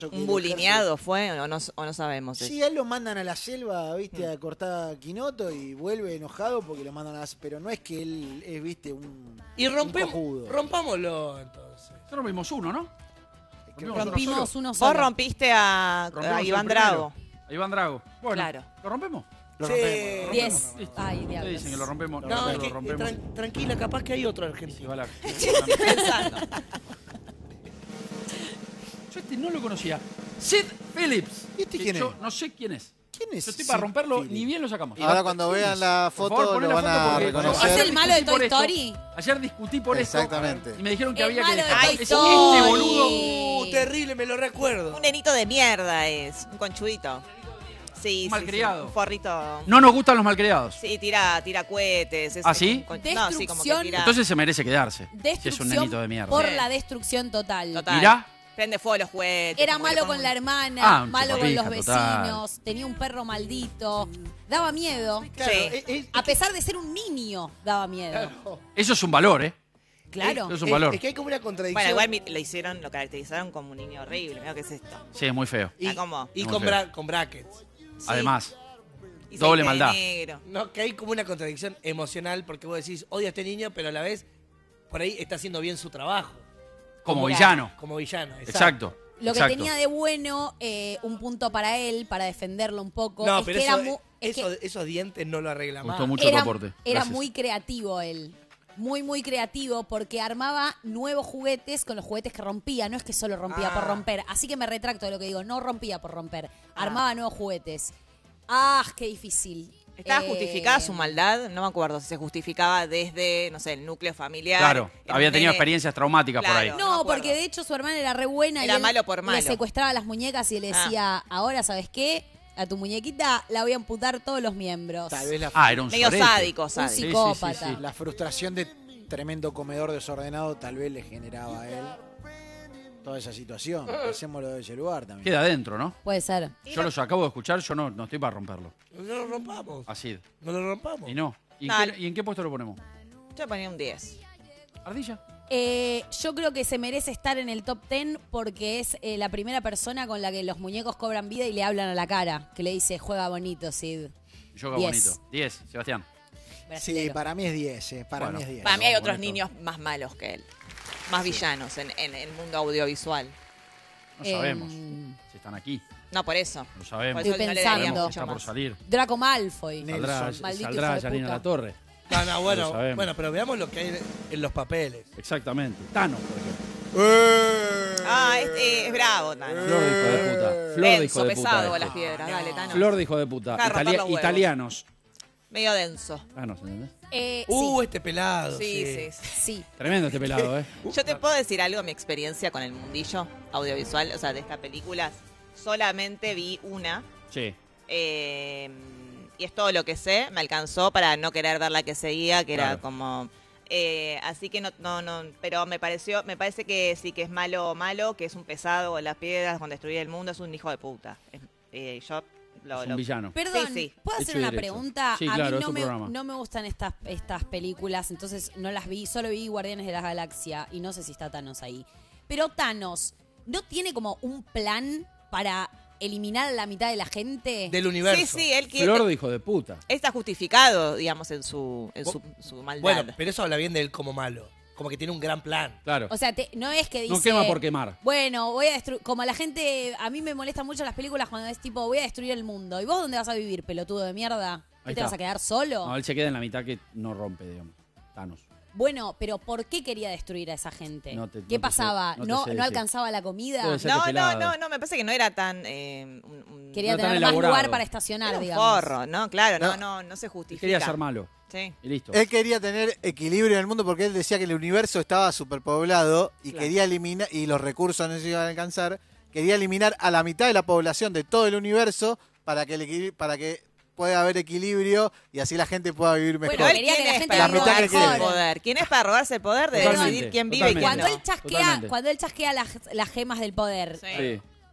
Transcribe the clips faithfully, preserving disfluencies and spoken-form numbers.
¿Un bulineado fue o no, o no sabemos? Sí, a él lo mandan a la selva, viste, a cortar quinoto y vuelve enojado porque lo mandan a la selva. Pero no es que él es, viste, un. Y rompemos, un cojudo. rompámoslo entonces. Nosotros rompimos uno, ¿no? Rompimos, rompimos uno solo. Vos rompiste a, a Iván Drago. A Iván Drago. Bueno, claro. ¿Lo rompemos? Lo sí. rompemos. Diez. Listo. Ay, diablos. Dicen que lo rompemos. No, No, es lo que, rompemos. tran- tranquila, capaz que hay otro Sí, argentino. va la- Pensando. Yo este no lo conocía. Sid Phillips. ¿Y este Que quién yo es? no sé quién es. ¿Quién es? Yo estoy para Sid romperlo, Phillips? ni bien lo sacamos. Ahora cuando vean la Por foto favor, poné lo la van foto a porque- reconocer. ¿Es el malo de discutí por Toy esto. Story? Ayer discutí por Exactamente. esto. Y me dijeron que El había que malo de dejar. Toy Es Story. este boludo. Uh, terrible, me lo recuerdo. Un nenito de mierda es. Un conchudito. Sí, Un malcriado. Sí, sí, un forrito. No nos gustan los malcriados. Sí, tira, tira cohetes. es ¿Ah, sí? un con- No, sí, como que Destrucción. tira. Entonces se merece quedarse. Si es un Destrucción nenito de mierda. por Sí. la destrucción total. Total. Mirá. Prende fuego los juguetes. Era como que malo le con pone la un- hermana, Ah, un malo con los chupapija, total. vecinos, tenía un perro maldito, daba miedo. Claro, Sí. es- es- A pesar de ser un niño, daba miedo. Eso es un valor, ¿eh? Claro. Eso es un Es- valor. Es que hay como una contradicción. Bueno, igual mi- lo hicieron, lo caracterizaron como un niño horrible. Mira qué es esto. Sí, es muy feo. Y, Está como- y Muy con, feo. bra- con brackets. Sí. Además, Y doble se ve maldad. negro. No, que hay como una contradicción emocional porque vos decís, odio a este niño, pero a la vez por ahí está haciendo bien su trabajo. como Como- villano. Como villano. Exacto. Exacto. Lo que exacto. tenía de bueno, eh, un punto para él, para defenderlo un poco, No, es pero que eso, era mu- es eso- que esos dientes no lo arregla Me más. gustó mucho tu era, aporte. era Gracias. muy creativo él. Muy, muy creativo porque armaba nuevos juguetes con los juguetes que rompía. No es que solo rompía Ah. por romper. Así que me retracto de lo que digo. No rompía por romper. Armaba nuevos juguetes. Ah, qué difícil. ¿Estaba Eh, justificada su maldad? No me acuerdo si se justificaba desde, no sé, el núcleo familiar. Claro, el había tenido nene- experiencias traumáticas por ahí. Claro. No, No me acuerdo. porque de hecho su hermana era re buena Era y él malo por malo. le secuestraba las muñecas y le Ah. decía, ahora, ¿sabes qué? A tu muñequita la voy a amputar todos los miembros. Tal vez la, Ah, era un Medio sorete. sádico, Un sádico. sí, sí, psicópata. sí. la frustración de tremendo comedor desordenado tal vez le generaba a él toda esa situación. Hacémoslo de ese lugar también. Queda adentro, ¿no? Puede ser. Yo los acabo de escuchar, yo no, no estoy para romperlo. No lo rompamos. Así. No lo rompamos. Y no. ¿Y en, Dale. qué, y en qué puesto lo ponemos? Yo ponía un diez. ¿Ardilla? Eh, yo creo que se merece estar en el top diez porque es eh, la primera persona con la que los muñecos cobran vida y le hablan a la cara. Que le dice, juega bonito, Sid. Yoga Diez. bonito. diez, Sebastián. Sí, Brasilero. para mí es diez, eh, para Bueno. mí es diez. Para mí hay No, otros bonito. niños más malos que él. Más villanos en, en el mundo audiovisual. No Em, sabemos si están aquí. No, por eso. No sabemos. Por eso Estoy no le pensando. daría Sabemos que mucho está por más. salir. Draco Malfoy. Nelson. Saldrá, Maldito saldrá hijo de Yanina puta. La Torre. No, no, Lo bueno, sabemos. bueno, pero veamos lo que hay en los papeles. Exactamente. Thanos, por ejemplo. Ah, es, eh, es bravo, Tano. Flor de hijo de puta. Flor de Denso, hijo de puta. pesado este. las piedras. Dale, Tano. Flor de hijo de puta. Deja de romper Italia- los huevos. italianos. Medio denso. Thanos, ¿entendés? Eh, Uh, sí, este pelado. Sí, Sí, sí, sí. sí. Tremendo este pelado, ¿eh? Yo te puedo decir algo, mi experiencia con el mundillo audiovisual, o sea, de esta película, solamente vi una. Sí. eh, y es todo lo que sé, me alcanzó para no querer ver la que seguía, que era Claro. como... eh, así que no, no, no, pero me pareció, me parece que sí que es malo, malo, que es un pesado con las piedras, con destruir el mundo, es un hijo de puta. Es- eh, yo lo, Es lo- un villano. Perdón, Sí, sí. ¿puedo Hecho hacer y una derecho. pregunta? Sí, a claro, mí es no tu me, programa. no me gustan estas, estas películas, entonces no las vi. Solo vi Guardianes de la Galaxia y no sé si está Thanos ahí. Pero Thanos, ¿no tiene como un plan para eliminar a la mitad de la gente? Del universo. Sí, sí, él quiere... Flor de hijo de puta. Está justificado, digamos, en su, en su, su maldad. Bueno, pero eso habla bien de él como malo. Como que tiene un gran plan. Claro. O sea, te- no es que dice... No quema por quemar. Bueno, voy a destruir... Como la gente... A mí me molestan mucho las películas cuando es tipo, voy a destruir el mundo. ¿Y vos dónde vas a vivir, pelotudo de mierda? ¿Qué Ahí te está. vas a quedar solo? No, él se queda en la mitad que no rompe, digamos. Thanos. Bueno, pero ¿por qué quería destruir a esa gente? No te- no ¿Qué te pasaba? sé- no te ¿No, sé no decir. alcanzaba la comida? Puede ser. no, no, pelado. no, no, me parece que no era tan... eh, un- un- Quería No tan tener más elaborado. lugar para estacionar, era un digamos. forro, ¿no? Claro, no, No. no, no se Él justifica. quería ser malo. Sí. Y listo. Él quería tener equilibrio en el mundo porque él decía que el universo estaba superpoblado y Claro. quería eliminar, y los recursos no se iban a alcanzar, quería eliminar a la mitad de la población de todo el universo para que el equili- para que pueda haber equilibrio y así la gente pueda vivir mejor. Bueno, él Quería que quién la es gente para viva robarse mejor. el poder. ¿Quién es para robarse el poder de Totalmente, decidir quién vive y quién Cuando no? él chasquea, Totalmente. cuando él chasquea las, las gemas del poder, Sí. Sí.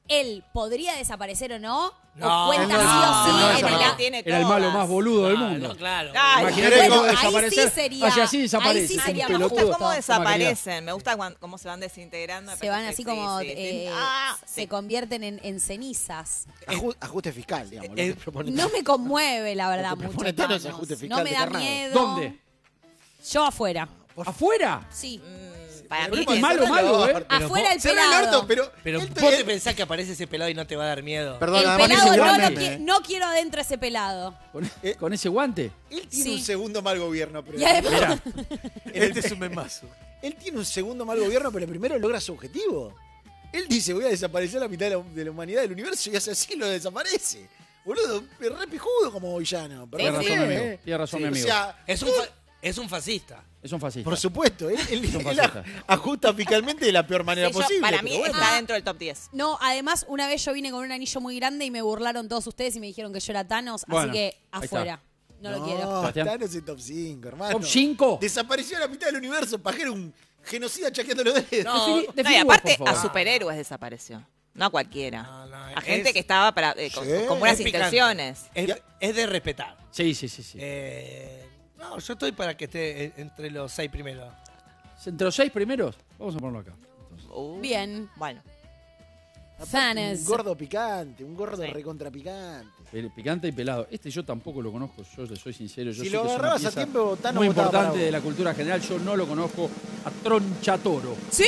él podría desaparecer o no, No, o cuenta él no- sí no, o él sí. no en desaparece. la- tiene Era el malo todas. más boludo del Ah, mundo. no, claro. Ay, Imagínate pero cómo ahí sí desaparecer. sería- Hacia así ahí desaparece. sí es un sería Me más gusta pelotudo. justo. cómo Toma, querida. desaparecen, me gusta cuan- cómo se van desintegrando. me Se van parece así que como, sí, sí. eh, Ah, se sí. convierten en, en cenizas. Aju- ajuste fiscal, digamos. lo Eh, que propone No me conmueve, la verdad, Lo que mucho. propone Thanos es Thanos. ajuste fiscal No me de da carnado. miedo. ¿Dónde? Yo afuera, ¿Afuera? sí. Para Pero mí esto es que malo, eso- malo, ¿eh? Pero Afuera vos- el Cerrá el pelado. orto, pero. Pero él vos te- te pensás que aparece ese pelado y no te va a dar miedo. Perdón, El además pelado ese no, lo guante- qui- no quiero adentro ese pelado. ¿Con, Eh. con ese guante? Él tiene Sí. un segundo mal gobierno, pero. Y además- Mirá, Este es un memazo. Él tiene un segundo mal gobierno, pero primero logra su objetivo. Él dice, voy a desaparecer la mitad de la, de la humanidad del universo y hace así lo desaparece. Boludo, es re pijudo como villano. tiene Perdón, razón, mi eh. amigo. Tiene razón, Sí, mi O amigo. sea, Es un, fa- es un fascista. Es un fascista. por supuesto, él, él- Es un él fascista. ajusta fiscalmente de la peor manera Sí, yo- posible. para mí pero bueno. está dentro del top diez. No, además, una vez yo vine con un anillo muy grande y me burlaron todos ustedes y me dijeron que yo era Thanos, Bueno, así que ahí afuera. No, lo quiero. Sebastián. Thanos en top cinco, hermano. ¿Top cinco? Desapareció la mitad del universo, pajero, un genocida chaqueando los dedos. No, Defini- No, y definí vos, aparte, por a favor. superhéroes desapareció. No a cualquiera. No, no, a es- gente que estaba para, eh, con, Sí. con buenas Es picante. intenciones. Es, Ya. es de respetar. Sí, sí, sí. sí. Eh, no, yo estoy para que esté en- entre los seis primeros. Entre los seis primeros, vamos a ponerlo acá. Uh, Bien. Bueno. Thanos. Un gordo picante, un gordo Sí. recontra picante. Pe- Picante y pelado. Este yo tampoco lo conozco, yo le soy sincero. Yo Si sé lo que es una agarrabas a pieza tiempo, Thanos muy votaba para importante vos. de la cultura general. Yo no lo conozco. A Tronchatoro. ¡Sí!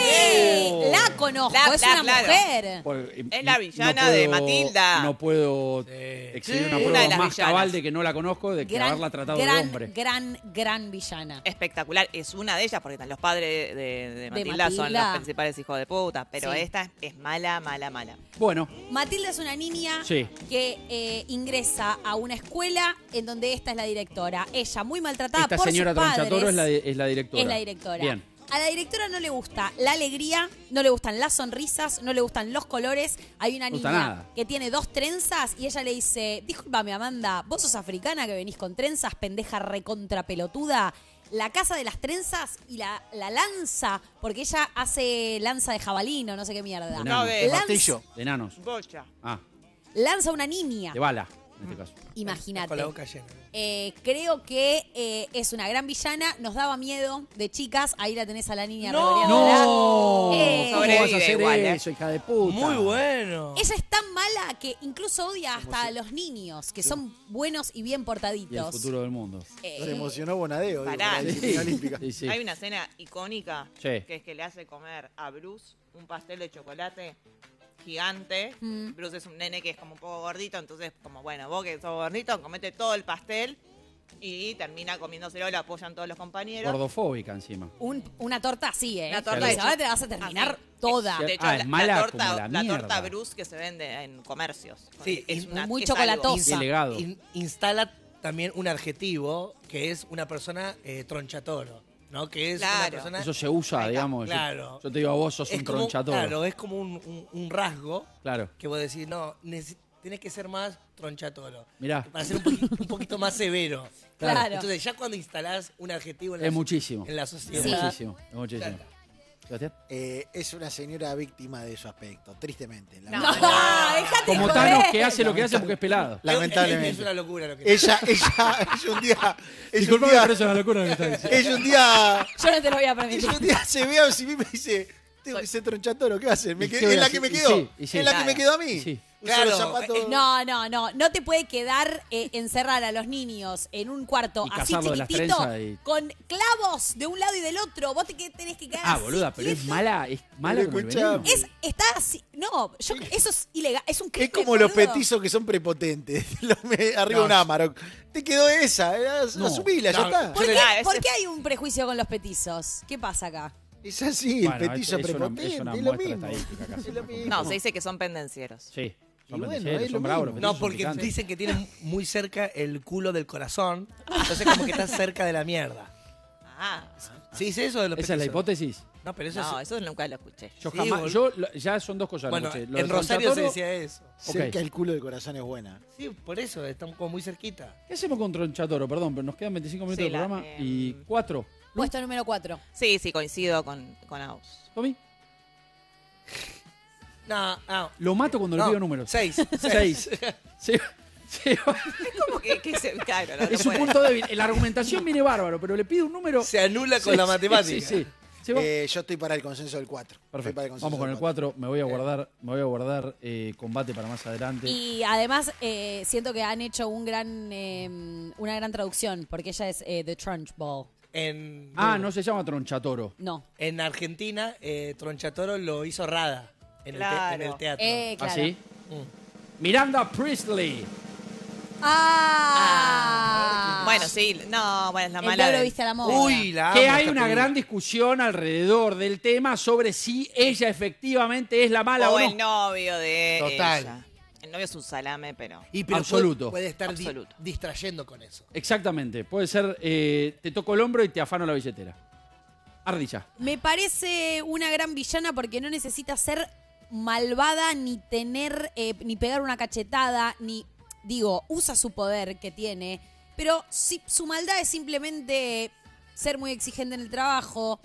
Oh. La conozco, La- es la- una claro. mujer. Por- y- Es la y villana de Matilda. No puedo Sí. exhibir Sí. una Una prueba de las más villanas. cabal de que no la conozco, de que haberla tratado gran, de hombre. gran, gran villana. Espectacular. Es una de ellas porque están los padres de, de Matilda, son Matilda. los principales hijos de puta. Pero Sí. esta es mala, mala, mala. Bueno, Matilda es una niña Sí. que eh, ingresa a una escuela en donde esta es la directora. Ella, muy maltratada esta por señora sus padres, Tronchatoro es la, de- es la directora. es la directora. Bien. A la directora no le gusta la alegría, no le gustan las sonrisas, no le gustan los colores. Hay una No gusta niña nada. que tiene dos trenzas y ella le dice, discúlpame Amanda, vos sos africana que venís con trenzas, pendeja recontra pelotuda. La casa de las trenzas y la, la lanza, porque ella hace lanza de jabalino, no sé qué mierda. De No, nano. de Lanza- Martillo. De enanos. bocha. Ah, Lanza una niña. de bala, en este caso. Imagínate. Con la boca llena. Eh, creo que eh, es una gran villana. Nos daba miedo de chicas. Ahí la tenés a la niña ¡No! revoleándola. ¡No! Eh, ¿Cómo vas a Sobrevive hacer igual, ¿eh? eso, hija de puta? Muy bueno. Ella es tan mala que incluso odia hasta a los niños, que son buenos y bien Y el portaditos. futuro del mundo. Eh, Se emocionó Bonadeo. digo, Pará. por la disciplina olímpica. Sí, sí. Hay una escena icónica Sí. que es que le hace comer a Bruce un pastel de chocolate gigante. Mm. Bruce es un nene que es como un poco gordito, entonces como, bueno, vos que sos gordito, comete todo el pastel y termina comiéndoselo, lo apoyan todos los compañeros. Gordofóbica encima. un- una torta así, ¿eh? Una torta Porque de ahora cho- te la vas a terminar así. toda. De hecho, Ah, es la, mala la torta, como la la mierda. torta Bruce que se vende en comercios. Sí, es y una, muy es algo- chocolatosa. Y legado. In- instala también un adjetivo que es una persona eh, tronchatoro, ¿no? Que es una Claro. persona... Eso se usa, Ahí está, digamos. Yo- claro. Yo, te digo a vos, sos es un como, tronchatoro. Claro, es como un, un- un rasgo Claro. que vos decís, no, necesi- tenés que ser más tronchatoro. Mirá. Para ser un, poqui- un poquito más severo. Claro. Entonces, ya cuando instalás un adjetivo en la, Es muchísimo. en la Es sociedad... muchísimo. Es muchísimo. Sebastián. Eh, es una señora víctima de su aspecto, tristemente. No, lamentablemente. No, déjate Como joder. Thanos que hace lo que hace porque es pelado. Lamentablemente. Es una locura lo que... Ella, ella, ella un día. Ella un Disculpame, día, pero eso es una locura lo que está diciendo. ella un día. Yo no te lo voy a permitir. Ella un día se ve a sí misma y dice: Tengo que ser tronchatoro, ¿qué va a hacer? Me ¿Y quedé- qué voy es a la hacer? que me Y quedó. sí, y sí. Es la que me Claro. quedó a mí. Y sí. Uso Claro, los zapatos. eh, No, no, no. No te puede quedar eh, encerrar a los niños en un cuarto Y así cazarlo de las chiquitito trenzas y- con clavos de un lado y del otro. Vos te que- tenés que quedar Ah, así, boluda, pero es quieto. mala, es mala Pero como el escuchame. veneno. Es, está así. No, yo, eso es ilegal. Es un Es crimen, como los boludo. petizos que son prepotentes. Los me- arriba No. un Amarok. Te quedó esa. eh, No. Asumila, ya No. está. ¿Por, Yo qué, le- Ah, ese- por qué hay un prejuicio con los petizos? ¿Qué pasa acá? Es así, Bueno, el petizo es- es una- prepotente. es una Es lo muestra mismo. estadística casi. Es lo mismo. No, se dice que son pendencieros. Sí. Son Y bueno, pendencieros, es lo son bravos. mismo. los No, petisos son porque picantes. dicen que tienen muy cerca el culo del corazón. Entonces como que estás cerca de la mierda. Ah, ¿Sí dice eso de los Esa es la petizos? hipótesis. No, pero eso no, es... eso nunca lo escuché. Yo Sí, jamás, bol- yo lo- ya son dos cosas. Bueno, lo escuché. Lo en de Rosario se Tronchatoro- decía eso. Ok. Cerca el culo del corazón es buena. Sí, por eso, estamos como muy cerquita. ¿Qué hacemos con Tronchatoro? Perdón, pero nos quedan veinticinco minutos Sí, de la- programa eh, y cuatro. Puesto número cuatro. Sí, sí, coincido con, con Aus. ¿Tommy? No, no. Lo mato cuando le No, pido números. Seis. Seis. Sí, sí. Es como que, que se. Claro, no, no Es su puede. punto débil. La argumentación viene bárbaro, pero le pido un número. Se anula con Sí, la sí, matemática. Sí, sí. ¿Se va? Eh, yo estoy para el consenso del cuatro. Perfecto. Estoy para consenso Vamos con del el cuatro. Me voy a guardar, me voy a guardar eh, combate para más adelante. Y además eh, siento que han hecho un gran, eh, una gran traducción, porque ella es eh, The Trunch Ball. En, Ah, no se llama Tronchatoro. No. en Argentina, eh, Tronchatoro lo hizo Rada en, Claro. el, te- en el teatro. Eh, claro. ¿Ah, sí? Mm. Miranda Priestley. Ah. Bueno, sí, no, bueno, es la El mala. diablo de- viste a la moda. Uy, la amo Que hay esta una película. gran discusión alrededor del tema sobre si ella efectivamente es la mala O o, no. el novio de. Total. ella. El novio es un salame, pero. Y pero Absoluto. Puede, puede estar di- Absoluto. distrayendo con eso. Exactamente. Puede ser, eh, te toco el hombro y te afano la billetera. Ardilla. Me parece una gran villana porque no necesita ser malvada ni tener, eh, ni pegar una cachetada, ni, digo, usa su poder que tiene, pero si, su maldad es simplemente ser muy exigente en el trabajo,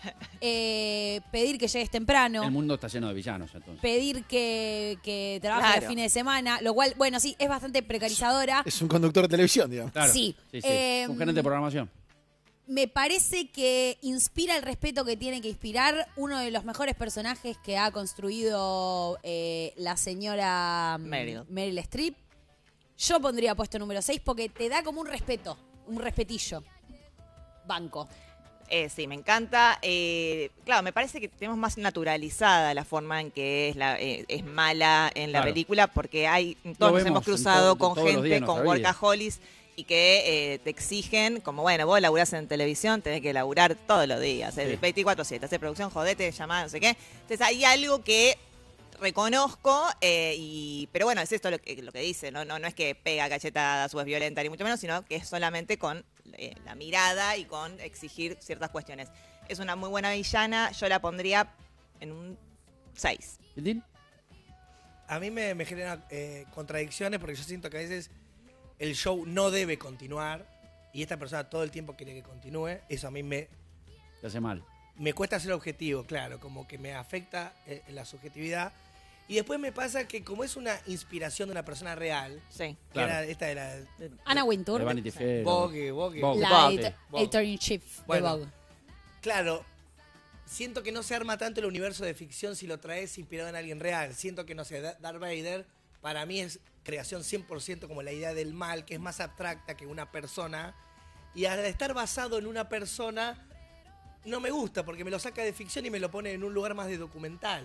eh, pedir que llegues temprano. El mundo está lleno de villanos, entonces. Pedir que, que trabajes Claro. los fines de semana, lo cual, bueno, sí, es bastante precarizadora. Es un conductor de televisión, digamos. Claro. Sí. sí, sí. Eh, Un gerente de programación. Me parece que inspira el respeto que tiene que inspirar uno de los mejores personajes que ha construido eh, la señora mm, Meryl. Meryl Streep. Yo pondría puesto número seis porque te da como un respeto, un respetillo. Banco. Eh, sí, me encanta. Eh, claro, me parece que tenemos más naturalizada la forma en que es, la, eh, es mala en la Claro. película, porque hay Lo todos nos vemos hemos en cruzado todo- con todos los días gente, de con nuestra vida. workaholics, y que eh, te exigen, como bueno, vos laburás en televisión, tenés que laburar todos los días, eh, Sí. veinticuatro siete, hacer producción, jodete, llamada, no sé qué. Entonces hay algo que reconozco, eh, y pero bueno, es esto lo que, lo que dice, ¿no? No, no es que pega cachetadas o es violenta, ni mucho menos, sino que es solamente con eh, la mirada y con exigir ciertas cuestiones. Es una muy buena villana, yo la pondría en un seis. ¿Quintín? A mí me, me genera eh, contradicciones porque yo siento que a veces el show no debe continuar y esta persona todo el tiempo quiere que continúe. Eso a mí me, Te hace mal. me cuesta ser objetivo, claro, como que me afecta eh, la subjetividad. Y después me pasa que como es una inspiración de una persona real, Sí. que Claro. era esta de la... Ana Wintour, De Vanity Fair. Vogue, Vogue. Vogue. la Vogue. edit- Vogue. editor-in-chief Bueno. de Vogue. Claro, siento que no se arma tanto el universo de ficción si lo traes inspirado en alguien real. Siento que, no sé, Da- Darth Vader para mí es creación cien por ciento como la idea del mal, que es más abstracta que una persona. Y al estar basado en una persona, no me gusta porque me lo saca de ficción y me lo pone en un lugar más de documental.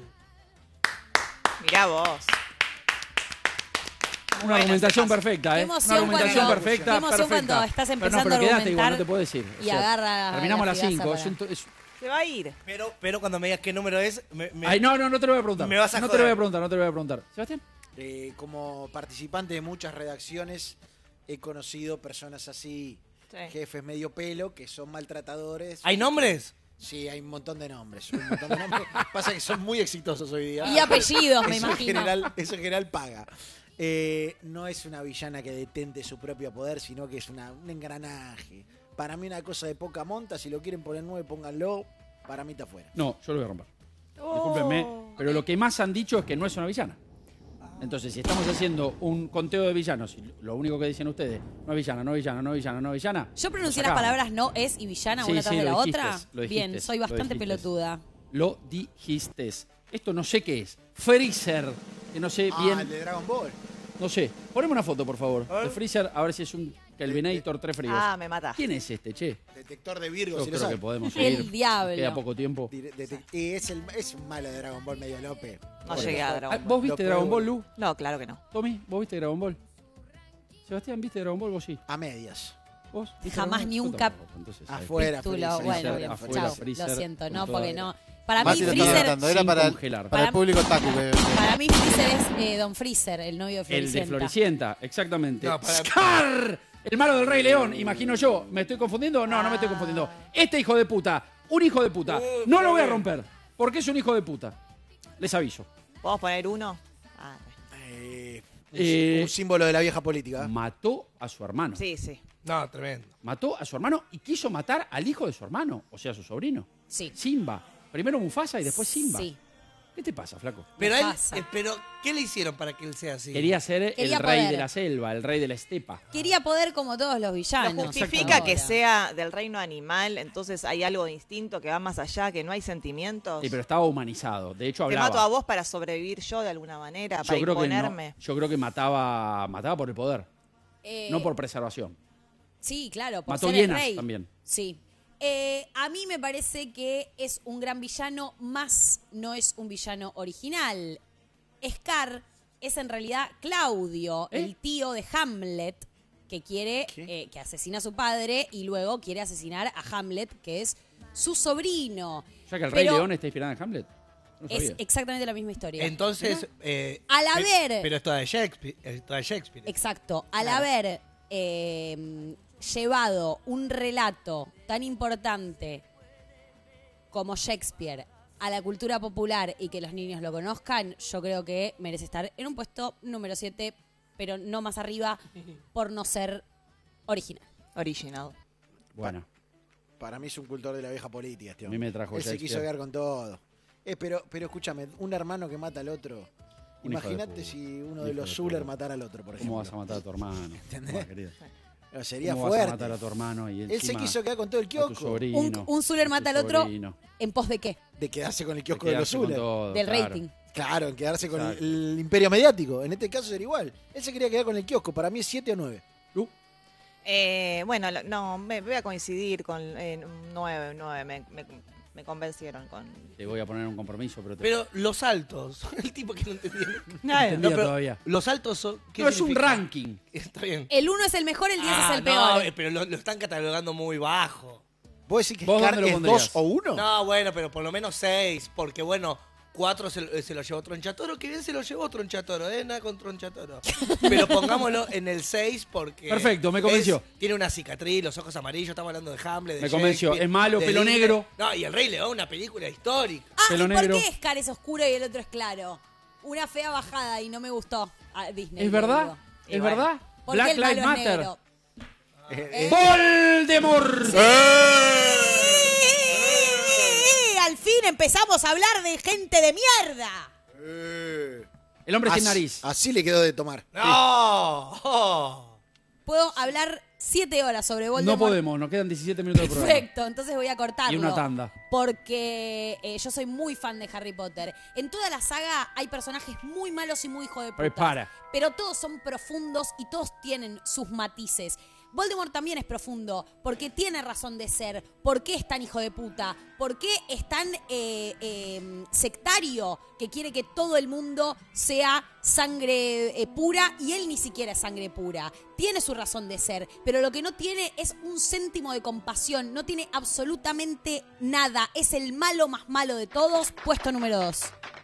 Mirá vos. Una Bueno, argumentación se pasa. perfecta, Qué ¿eh? emoción Una argumentación cuando- perfecta. qué emoción perfecta. cuando estás Pero empezando no, a pero quedate, igual, argumentar no te puedo decir. y agarra Terminamos la a las figaza cinco. para- Es un- es- Se va a ir. Pero, pero cuando me digas qué número es, me, me- Ay, no, no, no te lo voy a preguntar. Me vas a no te joder. lo voy a preguntar, no te lo voy a preguntar. ¿Sebastián? Eh, como participante de muchas redacciones, he conocido personas así, Sí. jefes medio pelo, que son maltratadores. ¿Hay nombres? Sí, hay un montón de nombres. Un montón de nombres. Pasa que son muy exitosos hoy día. Y apellidos, me Eso en imagino. general, eso en general paga. Eh, no es una villana que detente su propio poder, sino que es una, un engranaje. Para mí una cosa de poca monta, si lo quieren poner nueve, pónganlo. Para mí está fuera. No, yo lo voy a romper. Oh. Discúlpenme, pero lo que más han dicho es que no es una villana. Entonces, si estamos haciendo un conteo de villanos y lo único que dicen ustedes, no es villana, no es villana, no es villana, no es villana. Yo pronuncié lo las sacamos. palabras no, es y villana Sí, una sí, tras de lo la dijiste, otra. lo dijiste, Bien, soy lo bastante dijiste. pelotuda. Lo dijiste. Esto no sé qué es. Freezer, que no sé Ah, bien. el de Dragon Ball. No sé. Poneme una foto, por favor. A ver. De Freezer, a ver si es un Kelvinator tres fríos. Ah, me mata. ¿Quién es este, che? Detector de Virgo, Yo si lo creo sabe. que podemos El seguir. diablo. Queda poco tiempo. Dire- detec- Y es, el, es un malo de Dragon Ball medio López. No llegué a Ah, Dragon Ball. ¿Vos viste Lo Dragon pruebo. Ball, Lu? No, claro que no. Tommy, ¿vos viste Dragon Ball? Sebastián, ¿viste Dragon Ball? Vos sí. A medias. ¿Vos? ¿Viste Jamás Dragon ni Ball? un Yo cap- tampoco, entonces, ahí. Afuera, Capítulo, Freezer. bueno, Freezer, bien, afuera, chao, Freezer, lo siento, con no, toda porque la- no. Para mí Mati lo está Freezer, tratando, era sin para, congelar. para el Para- público otaku. que- para mí Freezer es eh, Don Freezer, el novio de El Floricienta. de Floricienta, exactamente. No, para- ¡Scar! El malo del Rey León, imagino yo. ¿Me estoy confundiendo? No, no me estoy confundiendo. Este hijo de puta, un hijo de puta. No lo voy a romper, porque es un hijo de puta. Les aviso. ¿Podemos poner uno? Ah, Eh, un, Eh, un símbolo de la vieja política. Mató a su hermano. sí, sí. No, tremendo. Mató a su hermano y quiso matar al hijo de su hermano, o sea, a su sobrino. Sí. Simba. Primero Mufasa y después Simba. Sí. ¿Qué te pasa, flaco? Pero, a él, Mufasa. eh, pero, ¿qué le hicieron para que él sea así? Quería ser Quería el rey poder. de la selva, el rey de la estepa. Quería poder como todos los Lo villanos. justifica que ahora. sea del reino animal, entonces hay algo distinto que va más allá, que no hay sentimientos. Sí, pero estaba humanizado. De hecho, Te hablaba. mato a vos para sobrevivir yo de alguna manera, para yo creo que no. imponerme. Yo creo que mataba, mataba por el poder, Eh, no por preservación. Sí, claro, por Mató ser el hienas rey. también. Sí. Eh, a mí me parece que es un gran villano, más no es un villano original. Scar es en realidad Claudio, ¿Eh? el tío de Hamlet, que quiere, ¿Qué? eh, que asesina a su padre y luego quiere asesinar a Hamlet, que es su sobrino. O sea que el Rey Pero León está inspirado en Hamlet. No es sabía. exactamente la misma historia. Entonces, eh, Al pe- haber- Pero es toda de Shakespeare. Es toda de Shakespeare. Exacto. Al Claro. haber eh, llevado un relato tan importante como Shakespeare a la cultura popular y que los niños lo conozcan, yo creo que merece estar en un puesto número siete, pero no más arriba por no ser original. Original. Bueno, Para mí es un cultor de la vieja política, este A mí hombre. me trajo Él se Shakespeare. quiso quedar con todo. Eh, pero, pero escúchame, un hermano que mata al otro. Un hijo de Imagínate puta. si uno Un de hijo los de Zuller puta. matara al otro, por ejemplo. ¿cómo vas a matar a tu hermano? ¿Cómo, querido? No, sería ¿Cómo fuerte. vas a matar a tu hermano y Él se encima quiso quedar con todo el a tu kiosco. sobrino? Un, un Zuller a mata tu al otro sobrino? en pos de qué? De quedarse con el De kiosco de, los quedarse con Zuller. todo, Del claro. rating. Claro, en quedarse con el, Exacto. el imperio mediático. En este caso sería igual. Él se quería quedar con el kiosco. Para mí es siete o nueve. Uh, Eh, bueno, lo- no, me voy a coincidir con eh, nueve, nueve, me, me, me convencieron con... te voy a poner un compromiso, pero te Pero los altos, el tipo que no entendía. no entendía pero todavía. Los altos son. ¿qué No es un significa? ranking. Está bien. El uno es el mejor, el diez Ah, es el no, peor. eh, pero lo, lo están catalogando muy bajo. ¿Vos decís que ¿Vos Scar dónde lo es pondrías? dos o uno? No, bueno, pero por lo menos seis, porque bueno, cuatro se, lo- se lo llevó Tronchatoro, que bien se lo llevó Tronchatoro, ¿eh? Nada con Tronchatoro. Pero pongámoslo en el seis porque... Perfecto, me convenció. es- tiene una cicatriz, los ojos amarillos, estamos hablando de Hamlet, de Me convenció. Shakespeare, Es malo, de pelo Disney. negro. No, y El Rey León, una película histórica. Ah, Pelo ¿y por negro. qué Scar es oscuro y el otro es claro? Una fea bajada y no me gustó a Disney. ¿Es le verdad? digo. Y ¿Es bueno. verdad? ¿Por qué Black el malo Lives es Matter. negro? Eh, Eh. ¡Voldemort! ¡Eh! Al fin empezamos a hablar de gente de mierda. eh. El hombre sin Así- nariz. Así le quedó de tomar. ¡No! Oh. Puedo hablar siete horas sobre Voldemort. No podemos, nos quedan diecisiete minutos de programa. Perfecto, entonces voy a cortarlo. Y una tanda. Porque eh, yo soy muy fan de Harry Potter. En toda la saga hay personajes muy malos y muy hijo de puta. Prepara. Pero todos son profundos y todos tienen sus matices. Voldemort también es profundo, porque tiene razón de ser. ¿Por qué es tan hijo de puta? ¿Por qué es tan eh, eh, sectario que quiere que todo el mundo sea sangre eh, pura y él ni siquiera es sangre pura? Tiene su razón de ser, pero lo que no tiene es un céntimo de compasión. No tiene absolutamente nada. Es el malo más malo de todos, puesto número dos.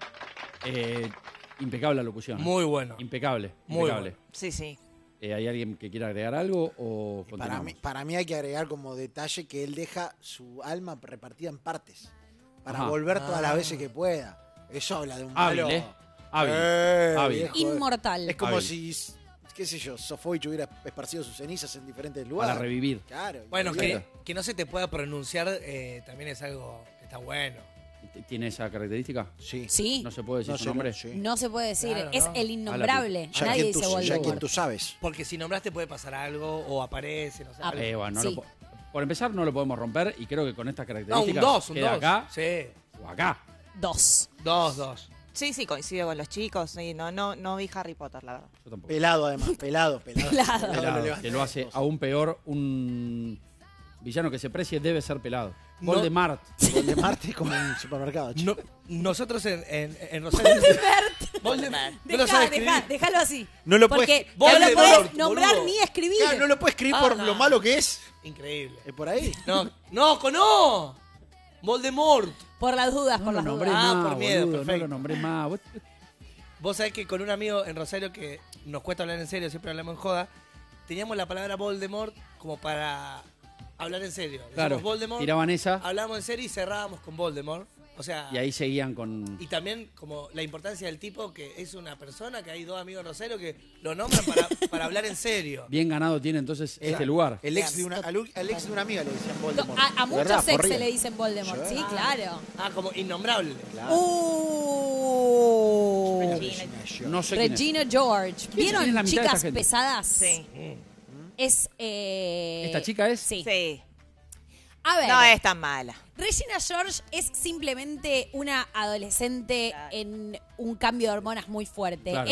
Eh, impecable la locución. ¿eh? Muy bueno. Impecable. Muy impecable. bueno. Sí, sí. Eh, ¿Hay alguien que quiera agregar algo o Para continuamos? mí, para mí hay que agregar como detalle que él deja su alma repartida en partes. Para Ajá. volver todas las Ah. veces que pueda. Eso habla de un Hábil, malo. ¿eh? Hábil. Eh, Hábil. viejo, Inmortal. Es como Hábil. si, qué sé yo, Sofovich hubiera esparcido sus cenizas en diferentes Para lugares. revivir. Claro. Bueno, y- que, que no se te pueda pronunciar eh, también es algo que está bueno. ¿Tiene esa característica? Sí. Sí, No se puede decir No su sé, nombre. sí. no se puede decir. Claro, es ¿no? el innombrable. Ya, Nadie quien tú, dice ya Voldemort. quien tú sabes. Porque si nombraste puede pasar algo o aparece, no sé. Ah, algo. Eh, bueno, no Sí. lo po- por empezar no lo podemos romper y creo que con estas No, un características dos, un queda dos. acá Sí, o acá. Dos. dos, dos. Sí, sí, coincido con los chicos. Sí, no, no, no vi Harry Potter, la verdad. Yo tampoco. Pelado además, pelado, pelado. Pelado. Pelado, lo levanta que lo hace de dos. aún peor. Un villano que se precie debe ser pelado. No. Voldemort. De Marte es como un supermercado. chico. No, nosotros en, en, en Rosario... Voldemort. No lo Dejá, sabe dejá, escribir. déjalo así. No lo Porque puedes- no lo Voldemort, podés nombrar boludo. ni escribir. Claro, no lo puede escribir Ah, por no. lo malo que es. Increíble. ¿Es por ahí? No, no, con no. Voldemort. Por las dudas, No por lo las nombré dudas. Ah, más, por miedo, boludo, no perfecto. lo nombré más. Vos- Vos sabés que con un amigo en Rosario que nos cuesta hablar en serio, siempre hablamos en joda, teníamos la palabra Voldemort como para hablar en serio. Decíamos Claro, Voldemort, tiraban esa hablábamos en serio y cerrábamos con Voldemort. O sea, y ahí seguían con... y también como la importancia del tipo que es una persona, que hay dos amigos en Rosario que lo nombran para, para hablar en serio. Bien ganado tiene entonces El- este lugar. El ex de una, al, al ex de una amiga le decían Voldemort. A, a muchos ¿Verdad? ex Por se real. le dicen Voldemort, sí, Sí. claro. Ah, como innombrable. Uh, Regina. No sé quién es. Regina George. ¿Quién es la ¿Vieron mitad de esta Chicas gente? Pesadas? Sí. Es. eh, ¿Esta chica es? Sí. Sí. A ver. No es tan mala. Regina George es simplemente una adolescente Claro. en un cambio de hormonas muy fuerte. Claro.